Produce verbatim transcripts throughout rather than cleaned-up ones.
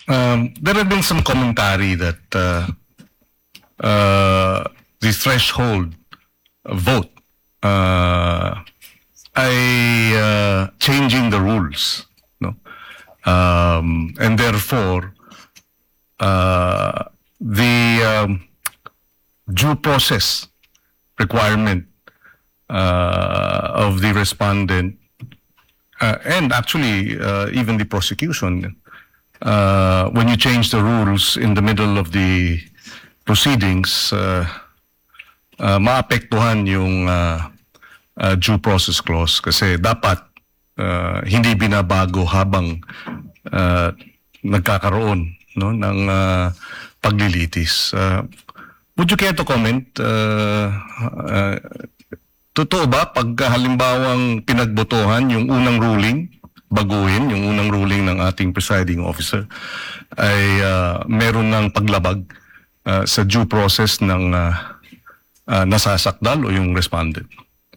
Um, there have been some commentary that uh, uh, the threshold vote uh, ay uh, changing the rules, no? Um, and therefore, uh, the um, due process requirement uh, of the respondent uh, and actually uh, even the prosecution, uh, when you change the rules in the middle of the proceedings, uh, uh, maapektuhan yung uh, uh, due process clause kasi dapat uh, hindi binabago habang uh, nagkakaroon, no, ng uh, paglilitis. Uh, would you care to comment? Uh, uh, totoo ba pag halimbawang pinagbotohan yung unang ruling, baguhin yung unang ruling ng ating presiding officer, ay uh, meron ng paglabag uh, sa due process ng uh, uh, nasasakdal o yung respondent?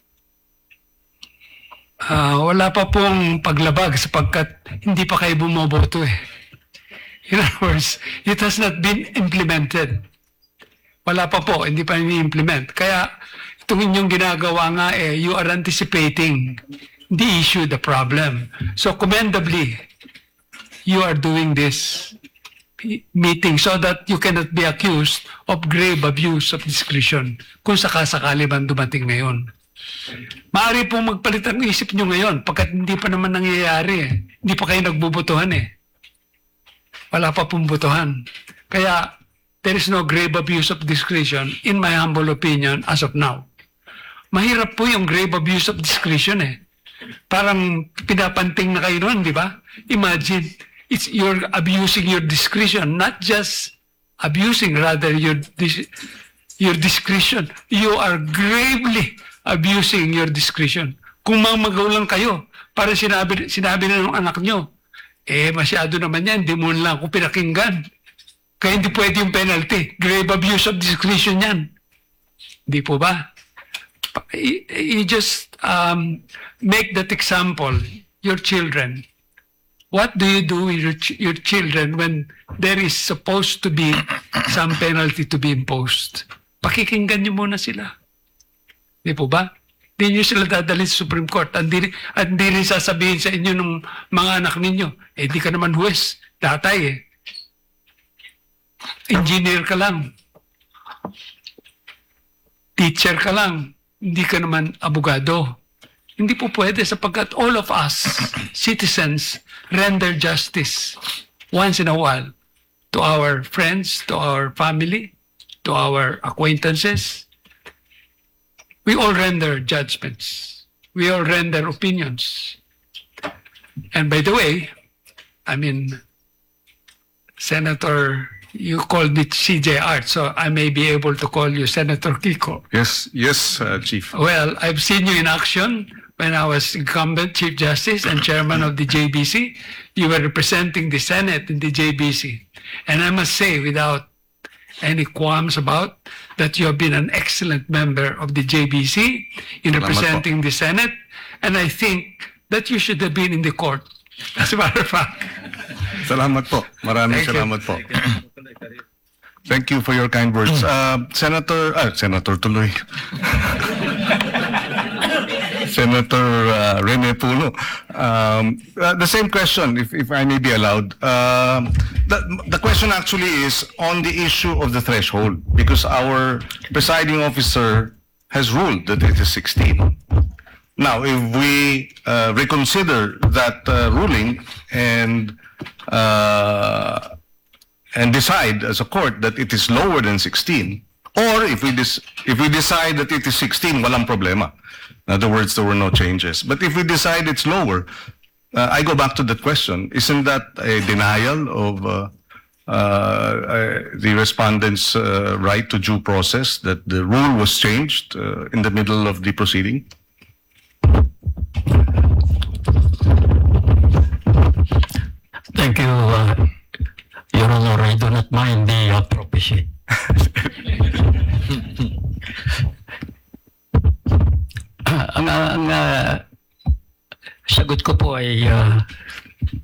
Uh, wala pa pong paglabag sapagkat hindi pa kayo bumoboto eh. In other words, it has not been implemented. Wala pa po, hindi pa ni-implement. Kaya itong inyong ginagawa nga eh, you are anticipating the issue, the problem. So commendably, you are doing this meeting so that you cannot be accused of grave abuse of discretion kung sakasakali man dumating ngayon. Maaari pong magpalit ang isip nyo ngayon pagkat hindi pa naman nangyayari eh. Hindi pa kayo nagbubutuhan eh. Wala pa pong butuhan. Kaya there is no grave abuse of discretion in my humble opinion as of now. Mahirap po yung grave abuse of discretion eh. Parang pinapanting na kayo noon, di ba? Imagine, it's you're abusing your discretion, not just abusing, rather your dis your discretion. You are gravely abusing your discretion. Kung mamagaw lang kayo, para sinabi, sinabi na ng anak nyo, eh masyado naman yan, di mo lang kung pinakinggan. Kaya hindi pwede yung penalty. Grave abuse of discretion yan. Di po ba? You just um, make that example, your children. What do you do with your, ch your children when there is supposed to be some penalty to be imposed? Pakikinggan nyo muna sila. Di po ba? Di nyo sila dadalhin sa Supreme Court. At di, at di rin sasabihin sa inyo ng mga anak ninyo, eh di ka naman huwes, tatay eh. Engineer ka lang. Teacher ka lang. Hindi ka naman abogado. Hindi po pwede sapagkat all of us, citizens, render justice once in a while to our friends, to our family, to our acquaintances. We all render judgments. We all render opinions. And by the way, I mean, Senator, you called me C J Art, so I may be able to call you Senator Kiko. Yes, yes, uh, Chief. Well, I've seen you in action when I was incumbent Chief Justice and Chairman of the J B C. You were representing the Senate in the J B C. And I must say, without any qualms about, that you have been an excellent member of the J B C in representing the Senate. And I think that you should have been in the court, as a matter of fact. Salamat po. Maraming Thank you. salamat po. Thank you for your kind words. Uh, Senator, ah, Senator tuloy. Senator uh, Rene Puno. Um, uh, the same question, if, if I may be allowed. Um, the, the question actually is on the issue of the threshold, because our presiding officer has ruled that it is sixteen. Now, if we uh, reconsider that uh, ruling and uh, and decide as a court that it is lower than sixteen, or if we dis if we decide that it is sixteen, walang problema. In other words, there were no changes. But if we decide it's lower, uh, I go back to that question. Isn't that a denial of uh, uh, uh, the respondent's uh, right to due process, that the rule was changed uh, in the middle of the proceeding? Thank you, uh,